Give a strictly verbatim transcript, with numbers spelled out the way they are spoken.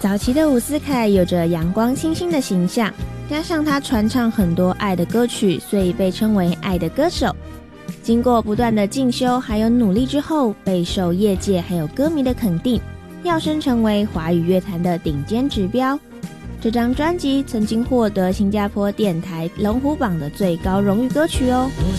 早期的伍思凯有着阳光清新的形象，加上他传唱很多爱的歌曲，所以被称为爱的歌手。经过不断的进修还有努力之后，备受业界还有歌迷的肯定，跃升成为华语乐坛的顶尖指标。这张专辑曾经获得新加坡电台龙虎榜的最高荣誉歌曲哦。